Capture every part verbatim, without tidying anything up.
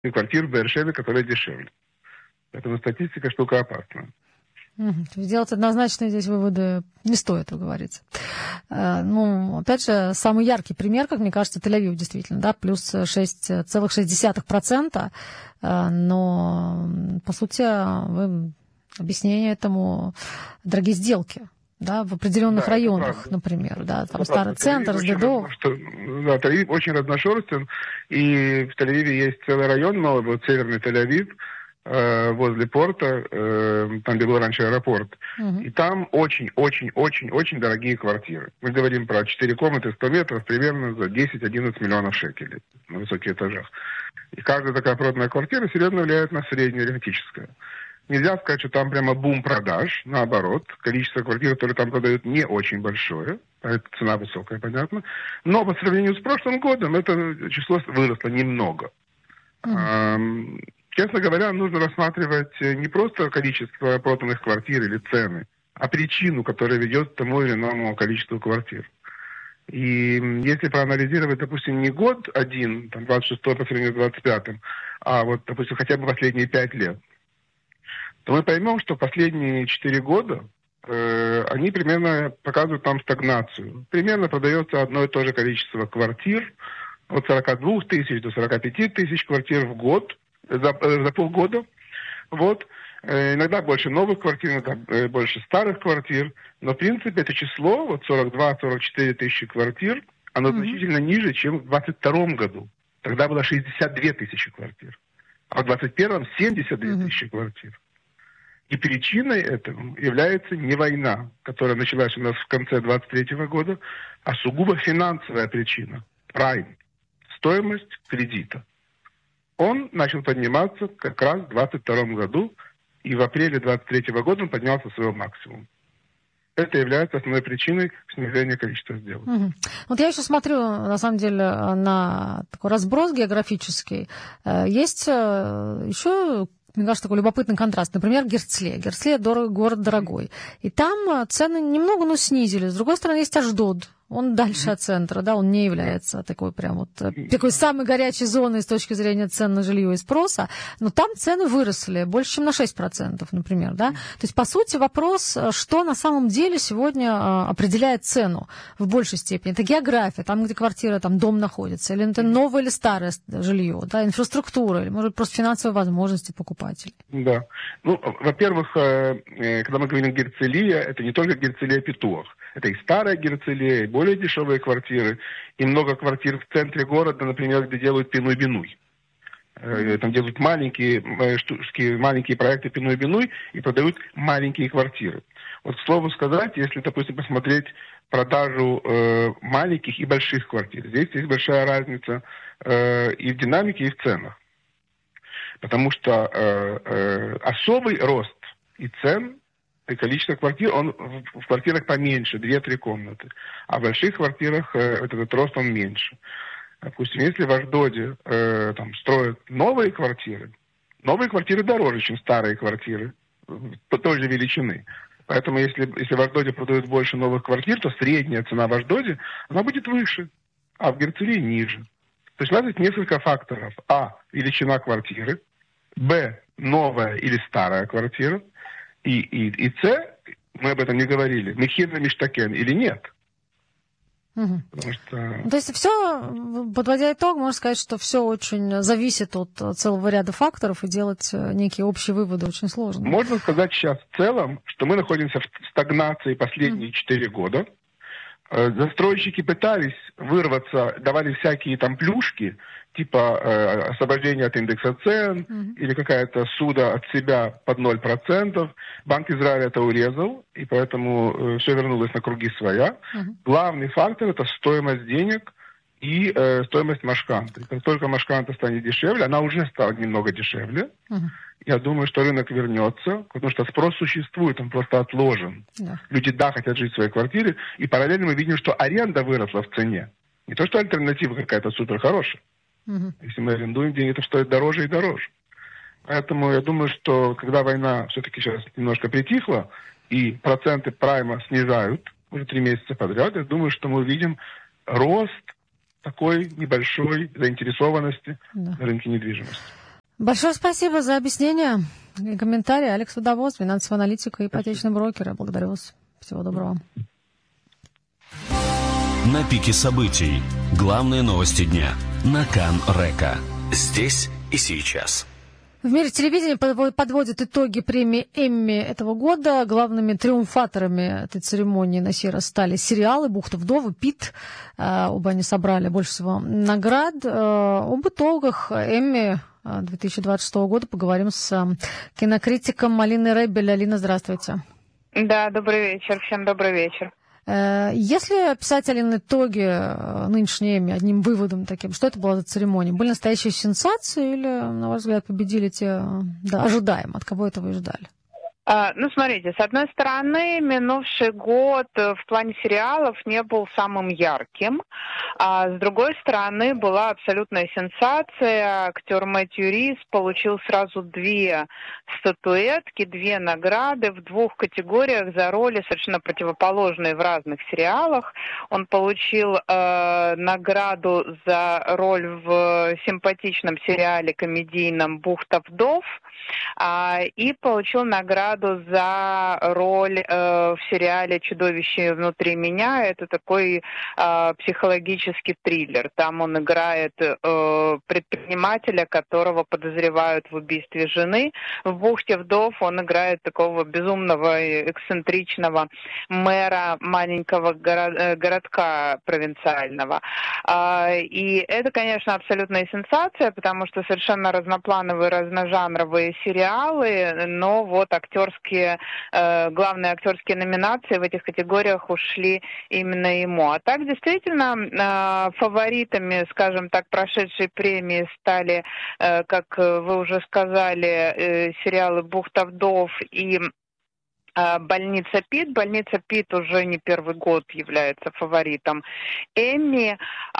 квартир в Бершеве, которые дешевле. Поэтому статистика штука опасная. Угу. Делать однозначные здесь выводы не стоит, как говорится. Ну, опять же, самый яркий пример, как мне кажется, Тель-Авив действительно, да, плюс шесть целых шесть десятых процента. Но, по сути, вы... объяснение этому дорогие сделки. Да, в определенных да, районах, например, да, там это старый центр, СДДО. Да, Тель-Авив очень разношерстен, и в Тель-Авиве есть целый район, новый, вот северный Тель-Авив, э, возле порта, э, там, где был раньше аэропорт, угу. И там очень-очень-очень-очень дорогие квартиры. Мы говорим про четыре комнаты, сто метров, примерно за десять-одиннадцать миллионов шекелей на высоких этажах. И каждая такая проданная квартира серьезно влияет на среднее арифметическое. Нельзя сказать, что там прямо бум продаж, наоборот. Количество квартир, которые там продают, не очень большое, поэтому цена высокая, понятно. Но по сравнению с прошлым годом это число выросло немного. Mm. Честно говоря, нужно рассматривать не просто количество проданных квартир или цены, а причину, которая ведет к тому или иному количеству квартир. И если проанализировать, допустим, не год один, там, двадцать шестой по сравнению с двадцать пятым, а вот, допустим, хотя бы последние пять лет, то мы поймем, что последние четыре года э, они примерно показывают нам стагнацию. Примерно продается одно и то же количество квартир, от сорока двух тысяч до сорока пяти тысяч квартир в год, за, э, за полгода. Вот. Э, иногда больше новых квартир, иногда э, больше старых квартир. Но, в принципе, это число, вот сорок два - сорок четыре тысячи квартир, оно mm-hmm. значительно ниже, чем в двадцать втором году. Тогда было шестьдесят две тысячи квартир. А в двадцать первом семьдесят две тысячи mm-hmm. квартир. И причиной этому является не война, которая началась у нас в конце двадцать третьего года, а сугубо финансовая причина. Прайм. Стоимость кредита. Он начал подниматься как раз в двадцать втором году, и в апреле двадцать третьего года он поднялся в свой максимум. Это является основной причиной снижения количества сделок. Угу. Вот я еще смотрю, на самом деле, на такой разброс географический. Есть еще... Мне кажется, такой любопытный контраст. Например, Герцле. Герцле дорог, город дорогой. И там цены немного, но снизили. С другой стороны, есть Ашдод. Он дальше mm-hmm. от центра, да, он не является такой прям вот такой самой горячей зоной с точки зрения цен на жилье и спроса. Но там цены выросли больше, чем на шесть процентов, например, да. Mm-hmm. То есть, по сути, вопрос, что на самом деле сегодня определяет цену в большей степени. Это география, там, где квартира, там, дом находится, или это новое или старое жилье, да, инфраструктура, или, может, просто финансовые возможности покупателей. Да. Ну, во-первых, когда мы говорим Герцлия, это не только Герцлия-Петух. Это и старая Герцлия, и более дешевые квартиры, и много квартир в центре города, например, где делают пиной-биной. Mm-hmm. Там делают маленькие штучки, маленькие проекты пиной-биной и продают маленькие квартиры. Вот, к слову сказать, если, допустим, посмотреть продажу э, маленьких и больших квартир, здесь есть большая разница э, и в динамике, и в ценах. Потому что э, э, особый рост и цен, и количество квартир, он в, в квартирах поменьше, две-три комнаты. А в больших квартирах э, этот рост, он меньше. Допустим, если в Ашдоде э, там, строят новые квартиры, новые квартиры дороже, чем старые квартиры по той же величины. Поэтому если, если в Ашдоде продают больше новых квартир, то средняя цена в Ашдоде, она будет выше, а в Герцлии ниже. То есть у нас есть несколько факторов. А. Величина квартиры. Б. Новая или старая квартира. И, и, и С, мы об этом не говорили, мехир миштакен или нет. Угу. Потому что... То есть все, подводя итог, можно сказать, что все очень зависит от целого ряда факторов, и делать некие общие выводы очень сложно. Можно сказать сейчас в целом, что мы находимся в стагнации последние четыре угу. года. Застройщики пытались вырваться, давали всякие там плюшки, типа э, освобождения от индекса цен mm-hmm. или какая-то суда от себя под ноль процентов. Банк Израиля это урезал, и поэтому э, все вернулось на круги своя. Mm-hmm. Главный фактор – это стоимость денег и э, стоимость машканты. Как только машканта станет дешевле, она уже стала немного дешевле. Mm-hmm. Я думаю, что рынок вернется, потому что спрос существует, он просто отложен. Yeah. Люди, да, хотят жить в своей квартире, и параллельно мы видим, что аренда выросла в цене. Не то, что альтернатива какая-то супер хорошая. Uh-huh. Если мы арендуем, деньги, это стоит дороже и дороже. Поэтому я думаю, что когда война все-таки сейчас немножко притихла, и проценты прайма снижают уже три месяца подряд, я думаю, что мы увидим рост такой небольшой заинтересованности uh-huh. на рынке недвижимости. Большое спасибо за объяснение и комментарии. Алекс Водовоз, финансовый аналитик и ипотечный брокер. Благодарю вас. Всего доброго. На пике событий. Главные новости дня. На Кан-Река. Здесь и сейчас. В мире телевидения подводят итоги премии Эмми этого года. Главными триумфаторами этой церемонии на сей раз стали сериалы «Бухта вдовы», «Пит». Оба они собрали больше всего наград. Об итогах Эмми две тысячи двадцать шестого года поговорим с кинокритиком Алиной Ребель. Алина, здравствуйте. Да, добрый вечер. Всем добрый вечер. Если описать, Алина, итоги нынешней Эмми одним выводом таким, что это была за церемония? Были настоящие сенсации или, на ваш взгляд, победили те, да, ожидаемо? От кого этого и ждали? Ну, смотрите, с одной стороны, минувший год в плане сериалов не был самым ярким, а с другой стороны, была абсолютная сенсация. Актер Мэтью Рис получил сразу две статуэтки, две награды в двух категориях за роли совершенно противоположные в разных сериалах. Он получил э, награду за роль в симпатичном сериале комедийном «Бухта вдов», э, и получил награду за роль э, в сериале «Чудовище внутри меня». Это такой э, психологический триллер. Там он играет э, предпринимателя, которого подозревают в убийстве жены. В «Бухте вдов» он играет такого безумного, эксцентричного мэра маленького горо- городка провинциального. Э, и это, конечно, абсолютная сенсация, потому что совершенно разноплановые, разножанровые сериалы, но вот актер главные актерские номинации в этих категориях ушли именно ему. А так, действительно, фаворитами, скажем так, прошедшей премии стали, как вы уже сказали, сериалы «Бухта вдов» и «Больница Пит». «Больница Пит» уже не первый год является фаворитом Эмми,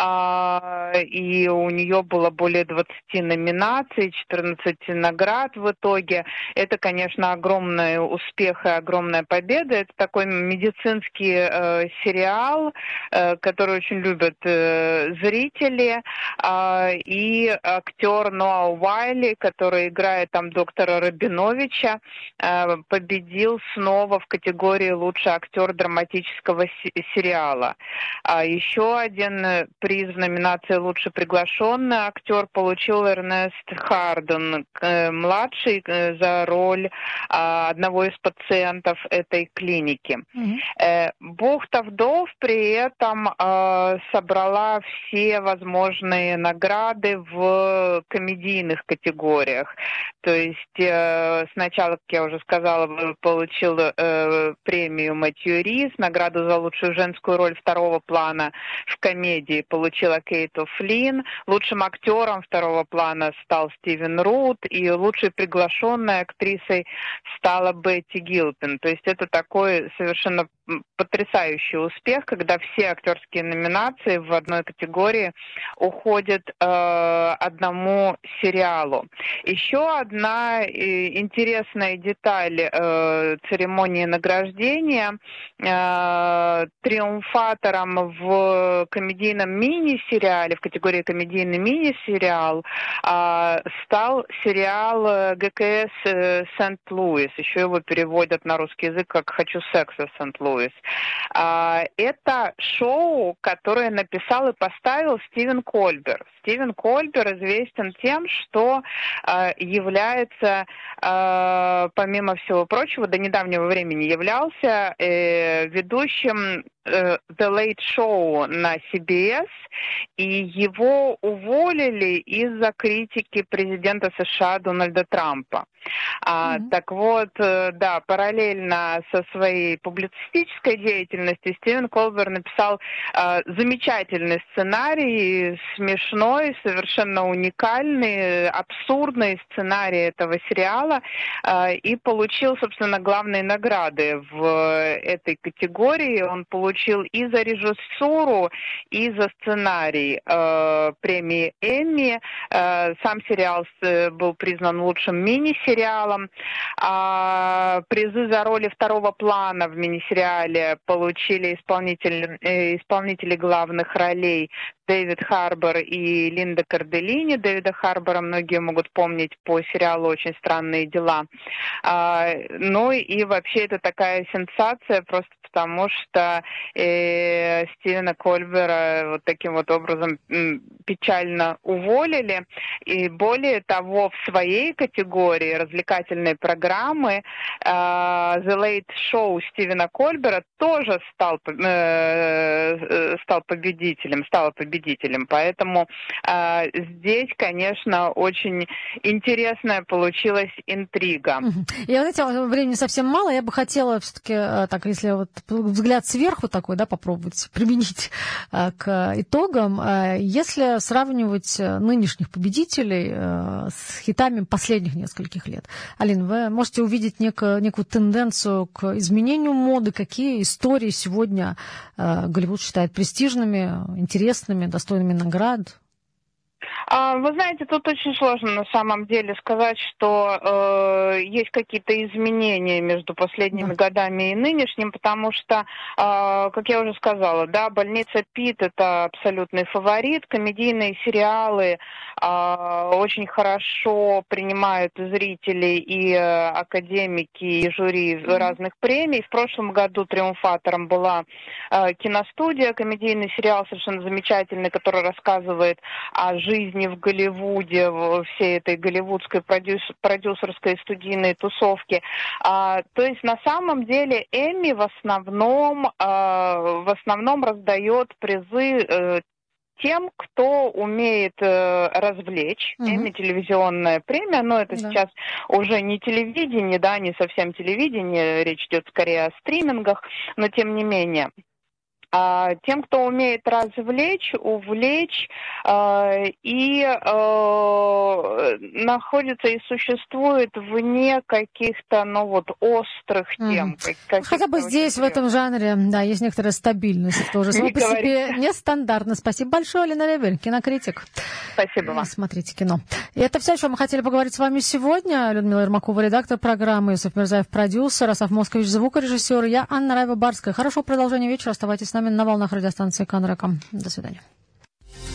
и у нее было более двадцати номинаций, четырнадцать наград в итоге. Это, конечно, огромный успех и огромная победа. Это такой медицинский э, сериал, э, который очень любят э, зрители, э, и актер Ноа Уайли, который играет там доктора Рабиновича, э, победил с снова в категории «Лучший актер драматического сериала». А еще один приз в номинации «Лучший приглашенный актер» получил Эрнест Харден, младший, за роль одного из пациентов этой клиники. Mm-hmm. «Бухта вдов» при этом собрала все возможные награды в комедийных категориях. То есть сначала, как я уже сказала, получил э, премию Мэтью Рис, награду за лучшую женскую роль второго плана в комедии получила Кейт О'Флинн, лучшим актером второго плана стал Стивен Рут, и лучшей приглашенной актрисой стала Бетти Гилпин. То есть это такой совершенно потрясающий успех, когда все актерские номинации в одной категории уходят э, одному сериалу. Еще одна э, интересная деталь э, церемонии награждения. Э, триумфатором в комедийном мини-сериале, в категории комедийный мини-сериал, э, стал сериал ГКС «Сент-Луис». Еще его переводят на русский язык как «Хочу секса в Сент-Луис». Это шоу, которое написал и поставил Стивен Кольбер. Стивен Кольбер известен тем, что является, помимо всего прочего, до недавнего времени являлся ведущим The Late Show на си би эс, и его уволили из-за критики президента США Дональда Трампа. А, mm-hmm. Так вот, да, параллельно со своей публицистической деятельностью Стивен Кольбер написал а, замечательный сценарий, смешной, совершенно уникальный, абсурдный сценарий этого сериала, а, и получил, собственно, главные награды в этой категории. Он получил и за режиссуру, и за сценарий э, премии Эмми. Э, сам сериал был признан лучшим мини-сериалом. А призы за роли второго плана в мини-сериале получили исполнители, э, исполнители главных ролей Дэвид Харбор и Линда Карделини. Дэвида Харбора многие могут помнить по сериалу «Очень странные дела». Ну и вообще это такая сенсация просто потому, что э, Стивена Кольбера вот таким вот образом м, печально уволили. И более того, в своей категории развлекательной программы э, The Late Show Стивена Кольбера тоже стал, э, стал победителем, стала победителем. Поэтому э, здесь, конечно, очень интересная получилась интрига. Я, знаете, времени совсем мало. Я бы хотела все-таки, так, если вот взгляд сверху такой, да, попробовать применить к итогам. Если сравнивать нынешних победителей с хитами последних нескольких лет. Алин, вы можете увидеть некую, некую тенденцию к изменению моды? Какие истории сегодня Голливуд считает престижными, интересными, достойными наград? Вы знаете, тут очень сложно на самом деле сказать, что э, есть какие-то изменения между последними да. годами и нынешним, потому что, э, как я уже сказала, да, «Больница Питт» — это абсолютный фаворит, комедийные сериалы э, очень хорошо принимают зрители и э, академики, и жюри mm-hmm. разных премий. В прошлом году триумфатором была э, киностудия, комедийный сериал совершенно замечательный, который рассказывает о жизни в Голливуде, всей этой голливудской продюс, продюсерской студийной тусовки. А, то есть на самом деле Эмми в основном, а, в основном раздает призы а, тем, кто умеет э, развлечь. Mm-hmm. Эмми телевизионная премия, но это да. сейчас уже не телевидение, да, не совсем телевидение, речь идет скорее о стримингах, но тем не менее. А, тем, кто умеет развлечь, увлечь э, и э, находится и существует вне каких-то, ну вот, острых тем. Mm-hmm. Как, хотя бы здесь, в этом жанре, да, есть некоторая стабильность тоже. Само по себе нестандартно. Спасибо большое, Алина Ребель, кинокритик. Спасибо вам. Смотрите кино. И это все, о чем мы хотели поговорить с вами сегодня. Людмила Ермакова, редактор программы, Юсуф Мирзаев, продюсер, Асаф Москович, звукорежиссер, я Анна Райва-Барская. Хорошего продолжения вечера. Оставайтесь с нами на волнах радиостанции Кан Река. До свидания.